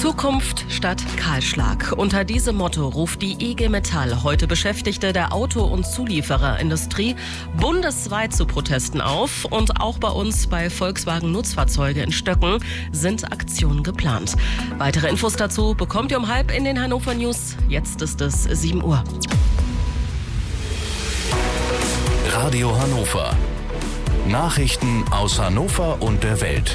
Zukunft statt Kahlschlag. Unter diesem Motto ruft die IG Metall heute Beschäftigte der Auto- und Zuliefererindustrie bundesweit zu Protesten auf. Und auch bei uns bei Volkswagen Nutzfahrzeuge in Stöcken sind Aktionen geplant. Weitere Infos dazu bekommt ihr um 12:30 in den Hannover News. Jetzt ist es 7 Uhr. Radio Hannover. Nachrichten aus Hannover und der Welt.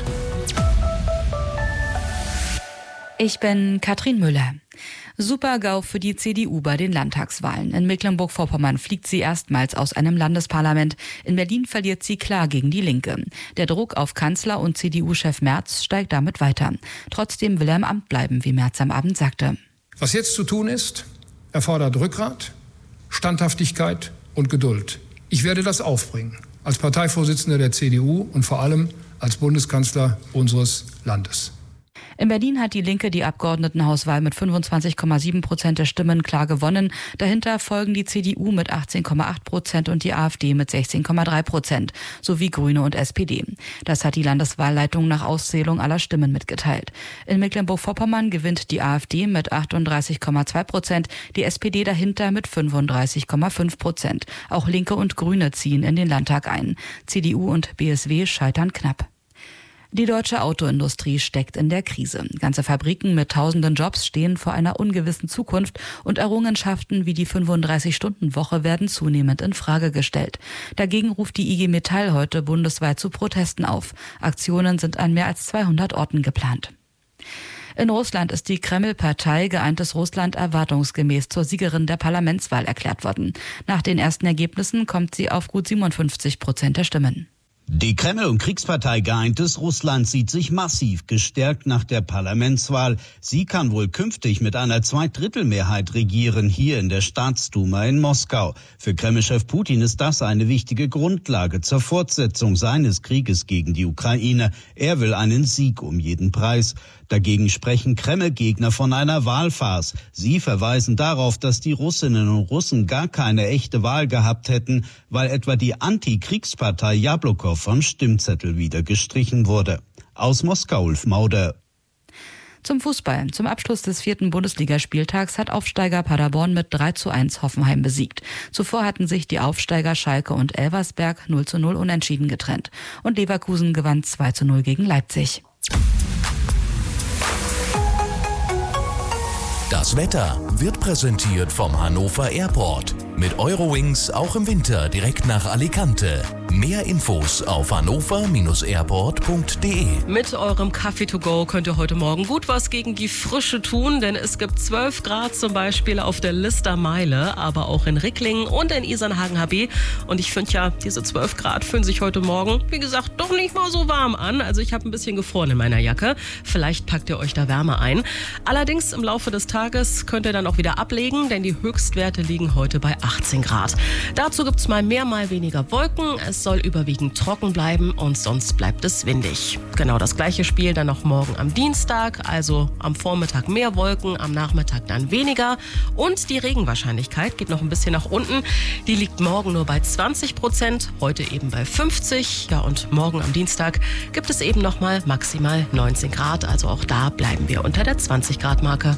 Ich bin Katrin Müller. Super-GAU für die CDU bei den Landtagswahlen. In Mecklenburg-Vorpommern fliegt sie erstmals aus einem Landesparlament. In Berlin verliert sie klar gegen die Linke. Der Druck auf Kanzler und CDU-Chef Merz steigt damit weiter. Trotzdem will er im Amt bleiben, wie Merz am Abend sagte. Was jetzt zu tun ist, erfordert Rückgrat, Standhaftigkeit und Geduld. Ich werde das aufbringen, als Parteivorsitzender der CDU und vor allem als Bundeskanzler unseres Landes. In Berlin hat die Linke die Abgeordnetenhauswahl mit 25,7% der Stimmen klar gewonnen. Dahinter folgen die CDU mit 18,8% und die AfD mit 16,3%, sowie Grüne und SPD. Das hat die Landeswahlleitung nach Auszählung aller Stimmen mitgeteilt. In Mecklenburg-Vorpommern gewinnt die AfD mit 38,2%, die SPD dahinter mit 35,5%. Auch Linke und Grüne ziehen in den Landtag ein. CDU und BSW scheitern knapp. Die deutsche Autoindustrie steckt in der Krise. Ganze Fabriken mit tausenden Jobs stehen vor einer ungewissen Zukunft und Errungenschaften wie die 35-Stunden-Woche werden zunehmend in Frage gestellt. Dagegen ruft die IG Metall heute bundesweit zu Protesten auf. Aktionen sind an mehr als 200 Orten geplant. In Russland ist die Kreml-Partei Geeintes Russland erwartungsgemäß zur Siegerin der Parlamentswahl erklärt worden. Nach den ersten Ergebnissen kommt sie auf gut 57% der Stimmen. Die Kreml- und Kriegspartei Geeintes Russland sieht sich massiv gestärkt nach der Parlamentswahl. Sie kann wohl künftig mit einer Zweidrittelmehrheit regieren, hier in der Staatsduma in Moskau. Für Kreml-Chef Putin ist das eine wichtige Grundlage zur Fortsetzung seines Krieges gegen die Ukraine. Er will einen Sieg um jeden Preis. Dagegen sprechen Kreml-Gegner von einer Wahlfarce. Sie verweisen darauf, dass die Russinnen und Russen gar keine echte Wahl gehabt hätten, weil etwa die Antikriegspartei Jablokow vom Stimmzettel wieder gestrichen wurde. Aus Moskau, Ulf Mauder. Zum Fußball. Zum Abschluss des 4. Bundesligaspieltags hat Aufsteiger Paderborn mit 3:1 Hoffenheim besiegt. Zuvor hatten sich die Aufsteiger Schalke und Elversberg 0:0 unentschieden getrennt. Und Leverkusen gewann 2:0 gegen Leipzig. Das Wetter wird präsentiert vom Hannover Airport. Mit Eurowings auch im Winter direkt nach Alicante. Mehr Infos auf hannover-airport.de. Mit eurem Kaffee to go könnt ihr heute Morgen gut was gegen die Frische tun, denn es gibt 12 Grad zum Beispiel auf der Lister Meile, aber auch in Ricklingen und in Isernhagen HB. Und ich finde ja, diese 12 Grad fühlen sich heute Morgen, wie gesagt, doch nicht mal so warm an. Also ich habe ein bisschen gefroren in meiner Jacke. Vielleicht packt ihr euch da Wärme ein. Allerdings im Laufe des Tages könnt ihr dann auch wieder ablegen, denn die Höchstwerte liegen heute bei 18 Grad. Dazu gibt es mal mehr, mal weniger Wolken. Es soll überwiegend trocken bleiben und sonst bleibt es windig. Genau das gleiche Spiel dann noch morgen am Dienstag, also am Vormittag mehr Wolken, am Nachmittag dann weniger. Und die Regenwahrscheinlichkeit geht noch ein bisschen nach unten. Die liegt morgen nur bei 20%, heute eben bei 50%. Ja, und morgen am Dienstag gibt es eben noch mal maximal 19 Grad. Also auch da bleiben wir unter der 20-Grad-Marke.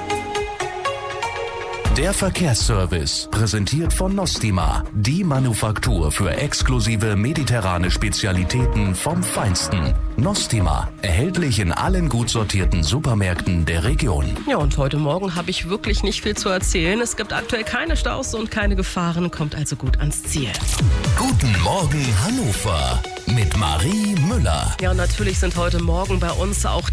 Der Verkehrsservice, präsentiert von Nostima, die Manufaktur für exklusive mediterrane Spezialitäten vom Feinsten. Nostima, erhältlich in allen gut sortierten Supermärkten der Region. Ja, und heute Morgen habe ich wirklich nicht viel zu erzählen. Es gibt aktuell keine Staus und keine Gefahren, kommt also gut ans Ziel. Guten Morgen Hannover mit Marie Müller. Ja, und natürlich sind heute Morgen bei uns auch